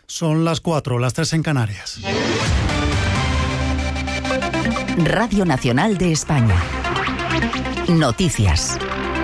Son las 4, las 3 en Canarias. Radio Nacional de España. Noticias.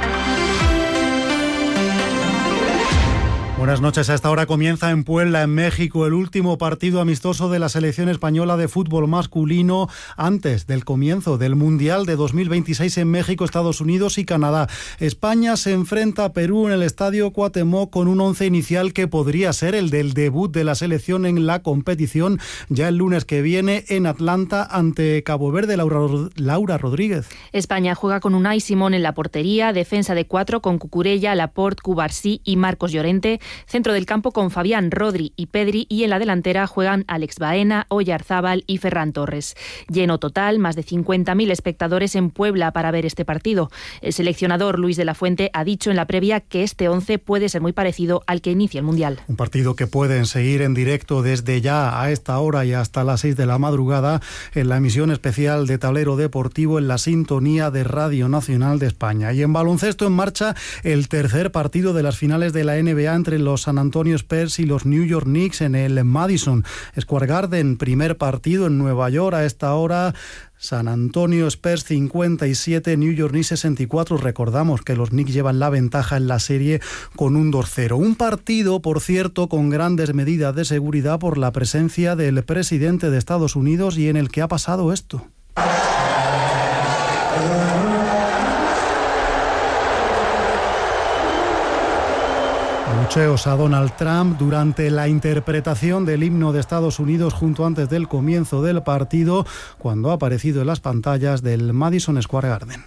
Buenas noches. A esta hora comienza en Puebla, en México, el último partido amistoso de la selección española de fútbol masculino antes del comienzo del Mundial de 2026 en México, Estados Unidos y Canadá. España se enfrenta a Perú en el Estadio Cuauhtémoc con un once inicial que podría ser el del debut de la selección en la competición ya el lunes que viene en Atlanta ante Cabo Verde. Laura Rodríguez. España juega con Unai Simón en la portería, defensa de 4 con Cucurella, Laporte, Cubarsí y Marcos Llorente. Centro del campo con Fabián, Rodri y Pedri, y en la delantera juegan Alex Baena, Oyarzábal y Ferran Torres. Lleno total, más de 50.000 espectadores en Puebla para ver este partido. El seleccionador Luis de la Fuente ha dicho en la previa que este 11 puede ser muy parecido al que inicia el Mundial. Un partido que pueden seguir en directo desde ya a esta hora y hasta las 6 de la madrugada en la emisión especial de Tablero Deportivo en la sintonía de Radio Nacional de España. Y en baloncesto en marcha el tercer partido de las finales de la NBA entre los San Antonio Spurs y los New York Knicks en el Madison Square Garden. Primer partido en Nueva York a esta hora. San Antonio Spurs 57, New York Knicks 64. Recordamos que los Knicks llevan la ventaja en la serie con un 2-0. Un partido, por cierto, con grandes medidas de seguridad por la presencia del presidente de Estados Unidos y en el que ha pasado esto. Abucheos a Donald Trump durante la interpretación del himno de Estados Unidos junto antes del comienzo del partido, cuando ha aparecido en las pantallas del Madison Square Garden.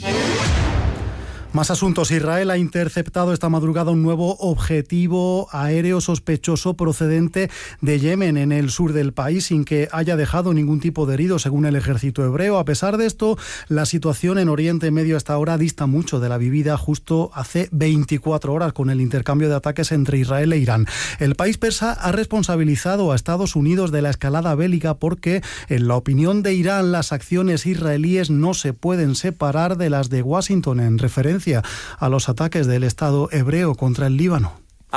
Más asuntos. Israel ha interceptado esta madrugada un nuevo objetivo aéreo sospechoso procedente de Yemen en el sur del país sin que haya dejado ningún tipo de heridos, según el ejército hebreo. A pesar de esto, la situación en Oriente Medio hasta ahora dista mucho de la vivida justo hace 24 horas con el intercambio de ataques entre Israel e Irán. El país persa ha responsabilizado a Estados Unidos de la escalada bélica porque, en la opinión de Irán, las acciones israelíes no se pueden separar de las de Washington en referencia a los ataques del Estado hebreo contra el Líbano.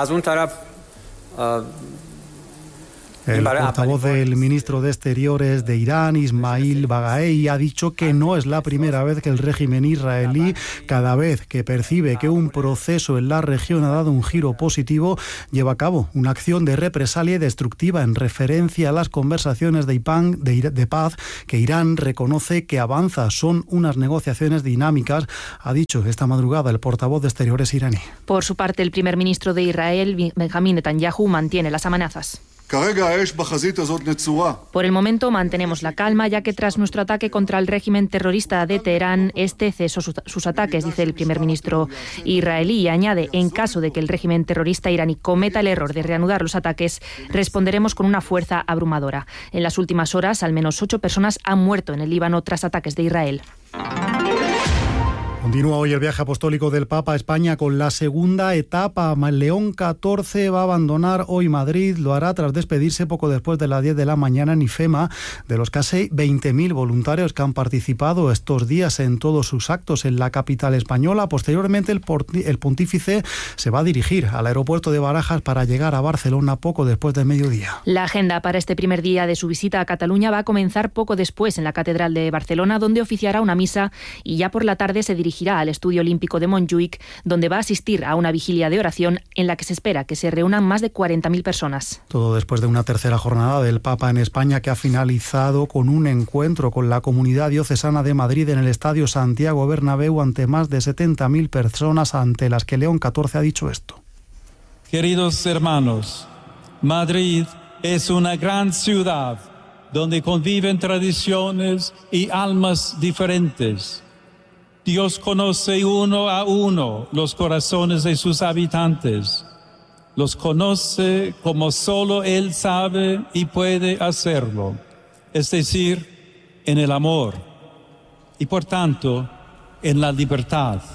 El portavoz del ministro de Exteriores de Irán, Ismail Bagaei, ha dicho que no es la primera vez que el régimen israelí, cada vez que percibe que un proceso en la región ha dado un giro positivo, lleva a cabo una acción de represalia y destructiva en referencia a las conversaciones de paz que Irán reconoce que avanza. Son unas negociaciones dinámicas, ha dicho esta madrugada el portavoz de Exteriores iraní. Por su parte, el primer ministro de Israel, Benjamín Netanyahu, mantiene las amenazas. Por el momento mantenemos la calma, ya que tras nuestro ataque contra el régimen terrorista de Teherán, este cesó sus ataques, dice el primer ministro israelí, y añade, en caso de que el régimen terrorista iraní cometa el error de reanudar los ataques, responderemos con una fuerza abrumadora. En las últimas horas, al menos 8 personas han muerto en el Líbano tras ataques de Israel. Continúa hoy el viaje apostólico del Papa a España con la segunda etapa. León XIV va a abandonar hoy Madrid. Lo hará tras despedirse poco después de las 10 de la mañana en IFEMA de los casi 20.000 voluntarios que han participado estos días en todos sus actos en la capital española. Posteriormente, el pontífice se va a dirigir al aeropuerto de Barajas para llegar a Barcelona poco después del mediodía. La agenda para este primer día de su visita a Cataluña va a comenzar poco después en la Catedral de Barcelona, donde oficiará una misa, y ya por la tarde se dirigirá al Estadio Olímpico de Montjuïc, donde va a asistir a una vigilia de oración en la que se espera que se reúnan más de 40.000 personas. Todo después de una tercera jornada del Papa en España que ha finalizado con un encuentro con la Comunidad Diocesana de Madrid en el Estadio Santiago Bernabéu ante más de 70.000 personas, ante las que León XIV ha dicho esto. Queridos hermanos, Madrid es una gran ciudad donde conviven tradiciones y almas diferentes. Dios conoce uno a uno los corazones de sus habitantes. Los conoce como solo Él sabe y puede hacerlo, es decir, en el amor y por tanto en la libertad.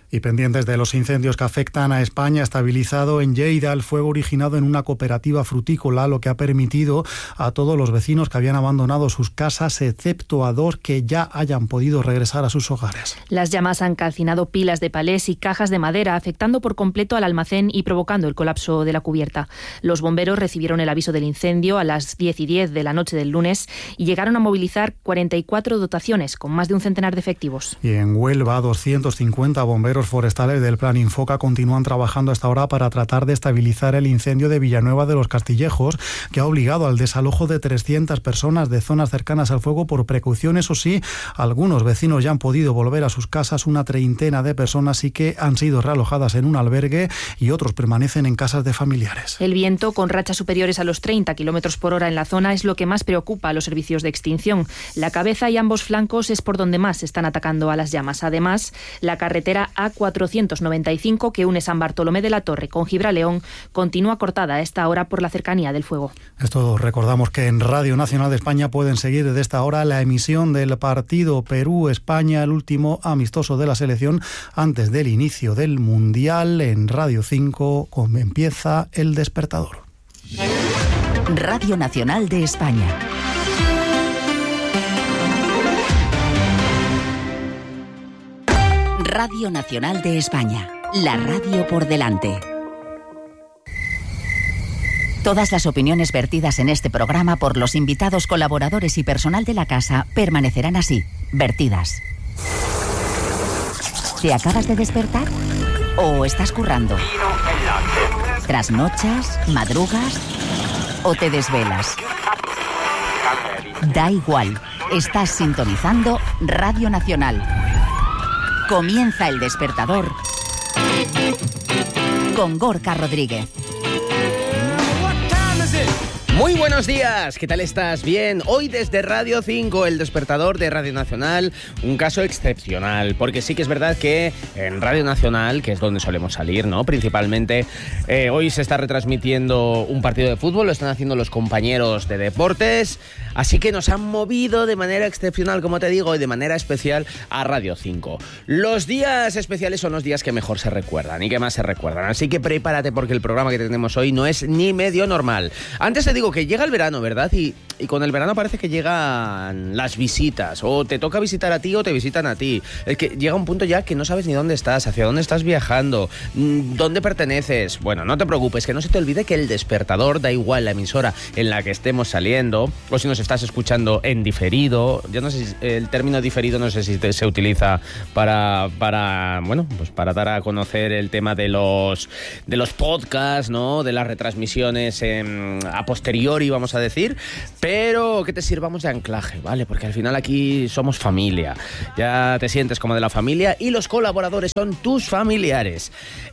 Y pendientes de los incendios que afectan a España, estabilizado en Lleida el fuego originado en una cooperativa frutícola, lo que ha permitido a todos los vecinos que habían abandonado sus casas, excepto a 2 que ya hayan podido regresar a sus hogares. Las llamas han calcinado pilas de palés y cajas de madera, afectando por completo al almacén y provocando el colapso de la cubierta. Los bomberos recibieron el aviso del incendio a las 10:10 de la noche del lunes y llegaron a movilizar 44 dotaciones con más de un centenar de efectivos. Y en Huelva, 250 bomberos forestales del Plan Infoca continúan trabajando hasta ahora para tratar de estabilizar el incendio de Villanueva de los Castillejos, que ha obligado al desalojo de 300 personas de zonas cercanas al fuego por precaución. Eso sí, algunos vecinos ya han podido volver a sus casas, una treintena de personas sí que han sido realojadas en un albergue y otros permanecen en casas de familiares. El viento, con rachas superiores a los 30 km por hora en la zona, es lo que más preocupa a los servicios de extinción. La cabeza y ambos flancos es por donde más se están atacando a las llamas. Además, la carretera A495, que une San Bartolomé de la Torre con Gibraleón, continúa cortada a esta hora por la cercanía del fuego. Esto recordamos que en Radio Nacional de España pueden seguir desde esta hora la emisión del partido Perú-España, el último amistoso de la selección antes del inicio del Mundial. En Radio 5 empieza El Despertador. Radio Nacional de España. Radio Nacional de España, la radio por delante. Todas las opiniones vertidas en este programa por los invitados, colaboradores y personal de la casa permanecerán así, vertidas. ¿Te acabas de despertar? ¿O estás currando? ¿Trasnochas? ¿Madrugas? ¿O te desvelas? Da igual, estás sintonizando Radio Nacional. Comienza El Despertador con Gorka Rodríguez. Muy buenos días, ¿qué tal estás? Bien, hoy desde Radio 5, El Despertador de Radio Nacional, un caso excepcional, porque sí que es verdad que en Radio Nacional, que es donde solemos salir, ¿no? Principalmente, hoy se está retransmitiendo un partido de fútbol, lo están haciendo los compañeros de deportes, así que nos han movido de manera excepcional, como te digo, y de manera especial a Radio 5. Los días especiales son los días que mejor se recuerdan y que más se recuerdan, así que prepárate porque el programa que tenemos hoy no es ni medio normal. Antes te digo que llega el verano, ¿verdad? Y con el verano parece que llegan las visitas, o te toca visitar a ti o te visitan a ti. Es que llega un punto ya que no sabes ni dónde estás, hacia dónde estás viajando, dónde perteneces. Bueno, no te preocupes, que no se te olvide que El Despertador, da igual la emisora en la que estemos saliendo, o si nos estás escuchando en diferido. Yo no sé si el término diferido no sé si se utiliza para bueno, pues para dar a conocer el tema de los podcasts, ¿no? De las retransmisiones a posteriori, vamos a decir, pero que te sirvamos de anclaje, ¿vale? Porque al final aquí somos familia, ya te sientes como de la familia y los colaboradores son tus familiares.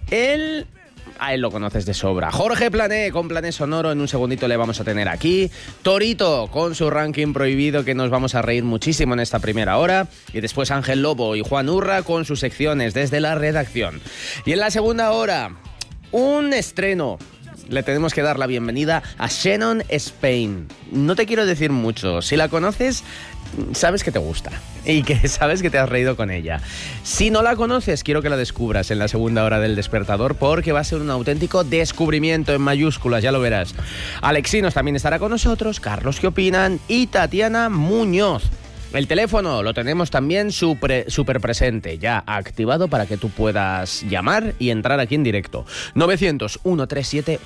A él lo conoces de sobra. Jorge Plané, con Plané Sonoro, en un segundito le vamos a tener aquí. Torito, con su ranking prohibido, que nos vamos a reír muchísimo en esta primera hora. Y después Ángel Lobo y Juan Urra con sus secciones desde la redacción. Y en la segunda hora, un estreno. Le tenemos que dar la bienvenida a Shannon Spain. No te quiero decir mucho. Si la conoces, sabes que te gusta y que sabes que te has reído con ella. Si no la conoces, quiero que la descubras en la segunda hora del Despertador, porque va a ser un auténtico descubrimiento en mayúsculas, ya lo verás. Alexinos también estará con nosotros, Carlos ¿Qué opinan? Y Tatiana Muñoz. El teléfono lo tenemos también súper presente, ya activado para que tú puedas llamar y entrar aquí en directo. 900-137-137,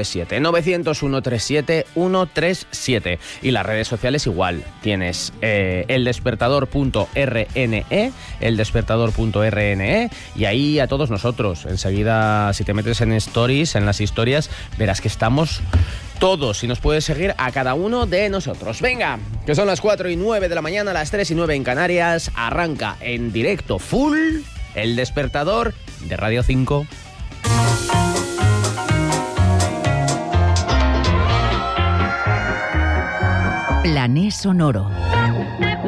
900-137-137. Y las redes sociales igual. Tienes eldespertador.rne, eldespertador.rne, y ahí a todos nosotros. Enseguida, si te metes en stories, en las historias, verás que estamos todos, y nos puedes seguir a cada uno de nosotros. Venga, que son las 4:09 de la mañana, las 3:09 en Canarias. Arranca en directo full El Despertador de Radio 5. Plané Sonoro.